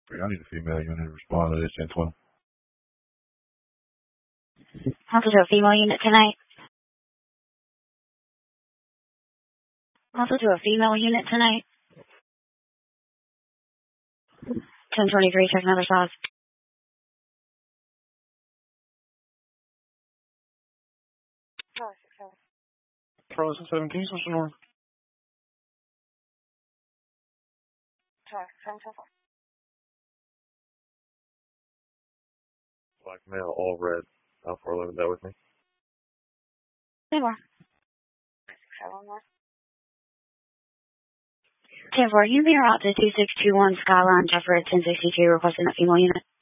I need a female unit to respond to this 1012. Also to a female unit tonight. Also to a female unit tonight. 1023, check another sauce. Frozen 17, what's the north? Black male, all red. Alpha 11, that with me. Say more. 10-4, you be route to 2621 Skyline, Jeffrey 1062, requesting a female unit.